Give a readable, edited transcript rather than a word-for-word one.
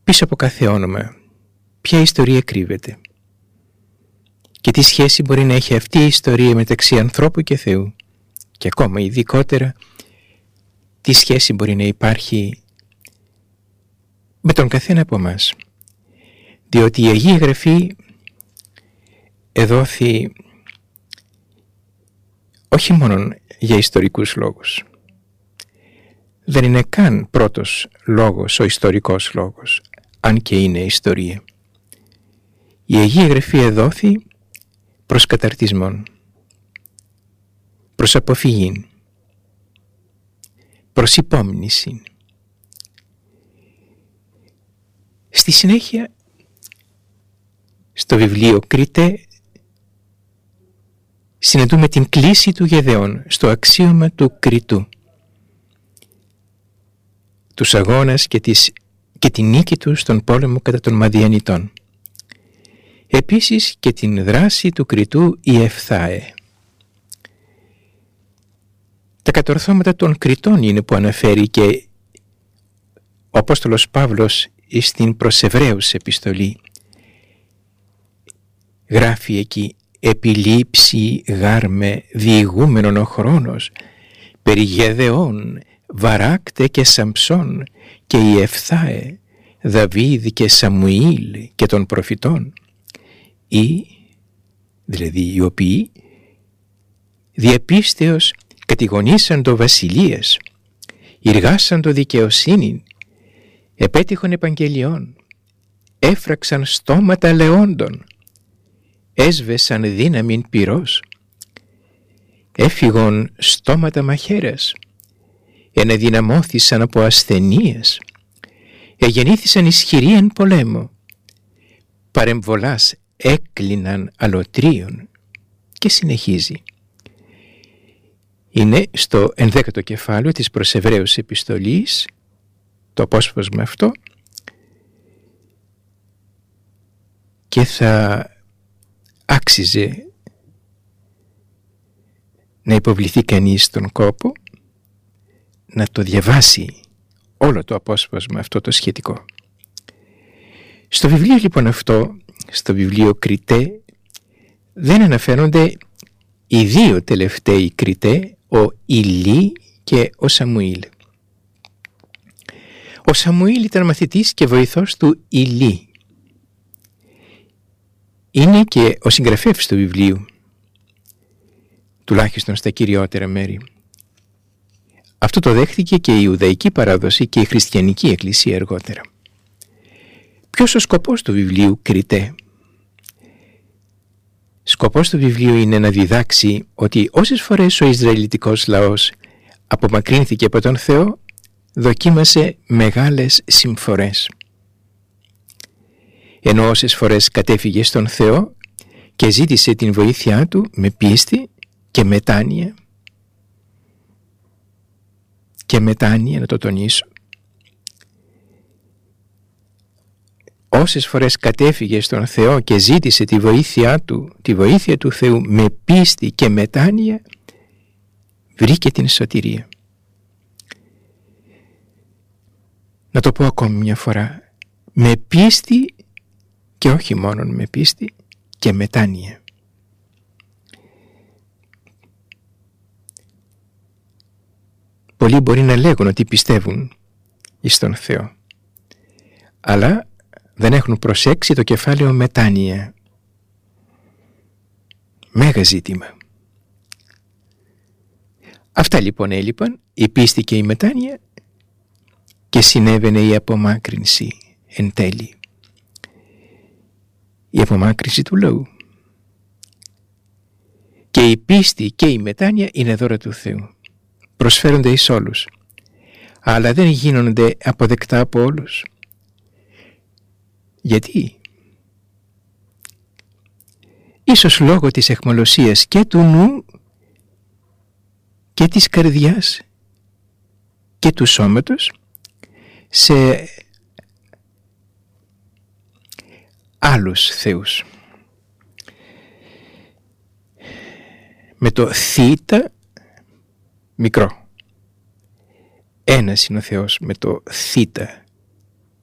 Πίσω από κάθε όνομα, ποια ιστορία κρύβεται και τι σχέση μπορεί να έχει αυτή η ιστορία μεταξύ ανθρώπου και Θεού, και ακόμα ειδικότερα τι σχέση μπορεί να υπάρχει με τον καθένα από εμάς. Διότι η Αγία Γραφή εδόθη όχι μόνο για ιστορικούς λόγους. Δεν είναι καν πρώτος λόγος ο ιστορικός λόγος, αν και είναι ιστορία. Η Αγία Γραφή εδόθη προς καταρτισμόν, προς αποφυγήν, προς υπόμνηση. Στη συνέχεια, στο βιβλίο Κριτέ, συναντούμε την κλίση του Γεδεών στο αξίωμα του Κριτού, τους αγώνας και την νίκη του στον πόλεμο κατά των Μαδιανιτών. Επίσης και την δράση του Κριτού η Εφθάε. Τα κατορθώματα των Κριτών είναι που αναφέρει και ο Απόστολος Παύλος στην προς Εβραίους επιστολή. Γράφει εκεί: «Επιλήψη γάρμε διηγούμενον ο χρόνος, περί Γεδεών, Βαράκτε και Σαμψών και η Εφθάε, Δαβίδ και Σαμουήλ και των προφητών, ή, δηλαδή οι οποίοι, διεπίστεως κατηγονήσαντο βασιλείες, ηργάσαντο δικαιοσύνην, επέτυχον επαγγελιών, έφραξαν στόματα λεόντων, έσβεσαν δύναμην πυρός, έφυγον στόματα μαχαίρας, ενεδυναμώθησαν από ασθενείες, εγεννήθησαν ισχυροί εν πολέμο, παρεμβολάς έκλειναν αλωτρίων», και συνεχίζει. Είναι στο 11ο κεφάλαιο της προς Εβραίους επιστολής το απόσπασμα αυτό, και θα άξιζε να υποβληθεί κανείς στον κόπο να το διαβάσει όλο το απόσπασμα αυτό το σχετικό. Στο βιβλίο λοιπόν αυτό, στο βιβλίο Κριτέ, δεν αναφέρονται οι δύο τελευταίοι Κριτέ, ο Ηλί και ο Σαμουήλ. Ο Σαμουήλ ήταν μαθητής και βοηθός του Ηλί. Είναι και ο συγγραφέας του βιβλίου, τουλάχιστον στα κυριότερα μέρη. Αυτό το δέχτηκε και η Ιουδαϊκή παράδοση και η Χριστιανική Εκκλησία αργότερα. Ποιος ο σκοπός του βιβλίου Κριτέ? Σκοπός του βιβλίου είναι να διδάξει ότι όσες φορές ο Ισραηλιτικός λαός απομακρύνθηκε από τον Θεό, δοκίμασε μεγάλες συμφορές. Ενώ όσες φορές κατέφυγε στον Θεό και ζήτησε την βοήθειά Του με πίστη και μετάνοια, να το τονίσω, όσες φορές κατέφυγε στον Θεό και ζήτησε τη βοήθειά Του, τη βοήθεια του Θεού με πίστη και μετάνοια, βρήκε την σωτηρία. Να το πω ακόμη μια φορά, με πίστη και όχι μόνο με πίστη και μετάνοια. Πολλοί μπορεί να λέγουν ότι πιστεύουν εις τον Θεό, αλλά δεν έχουν προσέξει το κεφάλαιο μετάνοια. Μέγα ζήτημα. Αυτά λοιπόν έλειπαν, η πίστη και η μετάνοια, και συνέβαινε η απομάκρυνση εν τέλει. Η απομάκρυνση του λαού. Και η πίστη και η μετάνοια είναι δώρα του Θεού. Προσφέρονται εις όλους, αλλά δεν γίνονται αποδεκτά από όλους. Γιατί? Ίσως λόγω της αιχμαλωσίας και του νου και της καρδιάς και του σώματος σε άλλους θεούς. Με το θήτα μικρό. Ένας είναι ο Θεός με το θήτα